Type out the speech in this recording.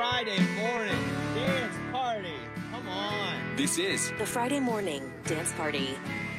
Friday morning dance party. Come on. This is The Friday Morning Dance Party.